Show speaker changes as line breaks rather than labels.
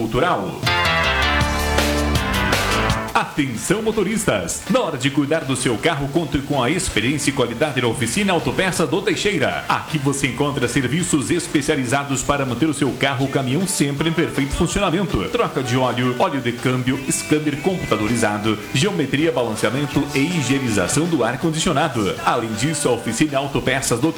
Cultural. Atenção motoristas! Na hora de cuidar do seu carro, conte com a experiência e qualidade da Oficina Autopeças do Teixeira. Aqui você encontra serviços especializados para manter o seu carro ou caminhão sempre em perfeito funcionamento. Troca de óleo, óleo de câmbio, scanner computadorizado, geometria, balanceamento e higienização do ar-condicionado. Além disso, a Oficina Autopeças do